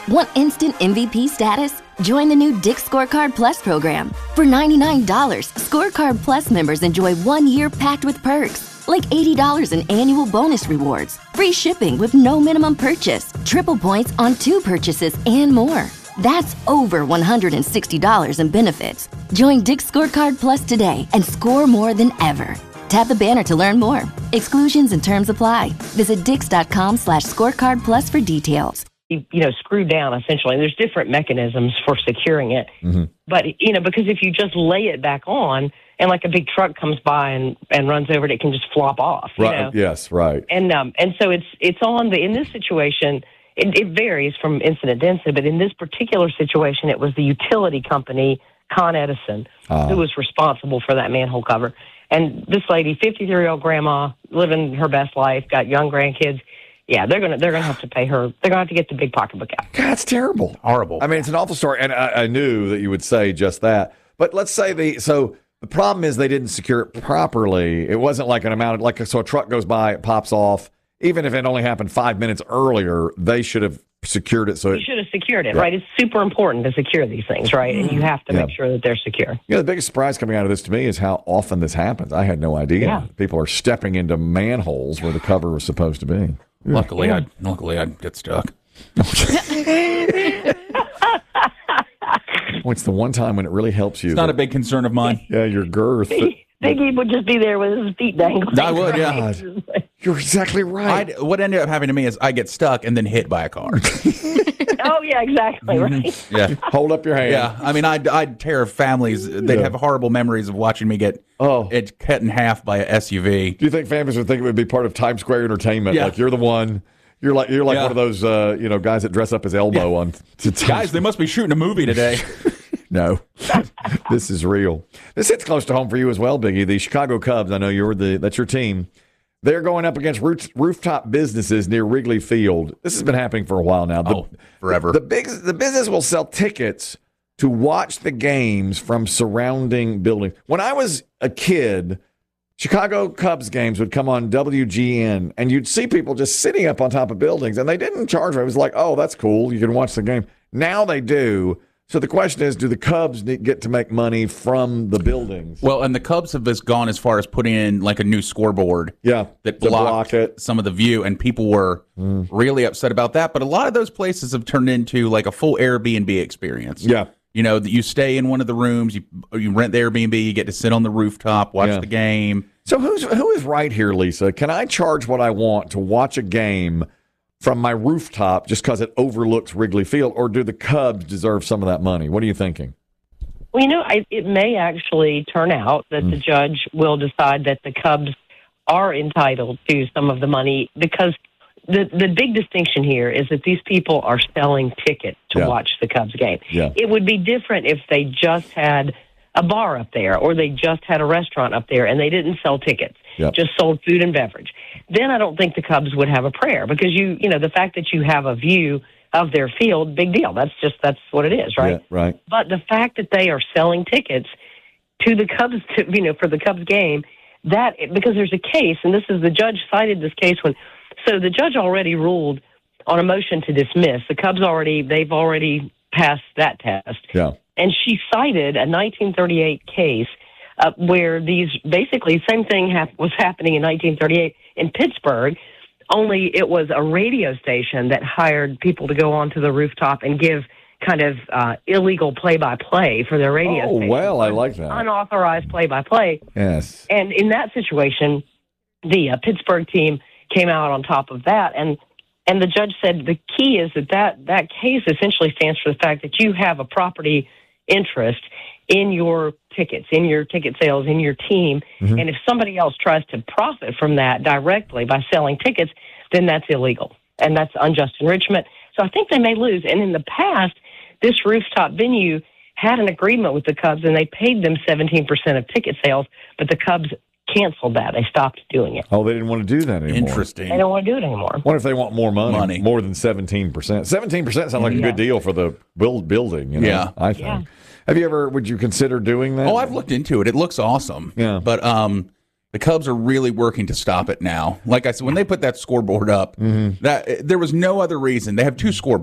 Want instant MVP status? Join the new Dick's Scorecard Plus program. For $99, Scorecard Plus members enjoy 1 year packed with perks, like $80 in annual bonus rewards, free shipping with no minimum purchase, triple points on 2 purchases, and more. That's over $160 in benefits. Join Dick's Scorecard Plus today and score more than ever. Tap the banner to learn more. Exclusions and terms apply. Visit dix.com/scorecard plus for details. Screwed down essentially. And there's different mechanisms for securing it. Mm-hmm. But, because if you just lay it back on and like a big truck comes by and runs over it, it can just flop off. Right. Yes. Right. And so it's on in this situation, it varies from incident to incident, but in this particular situation, it was the utility company, Con Edison, who was responsible for that manhole cover. And this lady, 53-year-old grandma, living her best life, got young grandkids. Yeah, they're gonna have to pay her. They're gonna have to get the big pocketbook out. God, that's terrible, horrible. I mean, it's an awful story, and I knew that you would say just that. But let's say the problem is they didn't secure it properly. It wasn't like an amount of so a truck goes by, it pops off. Even if it only happened 5 minutes earlier, they should have secured it. You should have secured it, right? It's super important to secure these things, right? And you have to make sure that they're secure. The biggest surprise coming out of this to me is how often this happens. I had no idea. Yeah. People are stepping into manholes where the cover was supposed to be. Luckily, I'd get stuck. Well, it's the one time when it really helps you. It's not a big concern of mine. Yeah, your girth. Biggie would just be there with his feet dangling. I would, yeah. You're exactly right. What ended up happening to me is I get stuck and then hit by a car. Oh, yeah, exactly, right? Yeah. Hold up your hand. Yeah, I mean, I'd tear families. They'd have horrible memories of watching me get cut in half by a SUV. Do you think families would think it would be part of Times Square entertainment? Yeah. Like you're the one. You're like one of those guys that dress up as Elmo on. Guys, they must be shooting a movie today. No, this is real. This hits close to home for you as well, Biggie. The Chicago Cubs. I know that's your team. They're going up against rooftop businesses near Wrigley Field. This has been happening for a while now. Forever. The business will sell tickets to watch the games from surrounding buildings. When I was a kid, Chicago Cubs games would come on WGN, and you'd see people just sitting up on top of buildings, and they didn't charge them. It was like, oh, that's cool. You can watch the game. Now they do. So the question is, do the Cubs get to make money from the buildings? Well, and the Cubs have just gone as far as putting in like a new scoreboard that blocked some of the view, and people were really upset about that. But a lot of those places have turned into like a full Airbnb experience. Yeah. You stay in one of the rooms, you rent the Airbnb, you get to sit on the rooftop, watch the game. So who is right here, Lisa? Can I charge what I want to watch a game from my rooftop just because it overlooks Wrigley Field, or do the Cubs deserve some of that money? What are you thinking? Well, it may actually turn out that the judge will decide that the Cubs are entitled to some of the money, because the big distinction here is that these people are selling tickets to watch the Cubs game. Yeah. It would be different if they just had a bar up there, or they just had a restaurant up there and they didn't sell tickets, just sold food and beverage. Then I don't think the Cubs would have a prayer, because the fact that you have a view of their field, big deal. That's what it is, right? Yeah, right. But the fact that they are selling tickets to the Cubs, for the Cubs game, because there's a case, and the judge cited this case so the judge already ruled on a motion to dismiss. The Cubs they've already passed that test. Yeah. And she cited a 1938 case where basically same thing was happening in 1938 in Pittsburgh, only it was a radio station that hired people to go onto the rooftop and give kind of illegal play-by-play for their radio station. Oh, well, I like that. Unauthorized play-by-play. Yes. And in that situation, the Pittsburgh team came out on top of that, and the judge said the key is that case essentially stands for the fact that you have a property interest in your tickets, in your ticket sales, in your team. Mm-hmm. And if somebody else tries to profit from that directly by selling tickets, then that's illegal. And that's unjust enrichment. So I think they may lose. And in the past, this rooftop venue had an agreement with the Cubs, and they paid them 17% of ticket sales, but the Cubs canceled that. They stopped doing it. Oh, they didn't want to do that anymore. Interesting. They don't want to do it anymore. What if they want more money? More than 17%? 17% sounds like a good deal for the building. Yeah. I think. Yeah. Would you consider doing that? Oh, I've looked into it. It looks awesome. Yeah. But the Cubs are really working to stop it now. Like I said, when they put that scoreboard up, that there was no other reason. They have two scoreboards.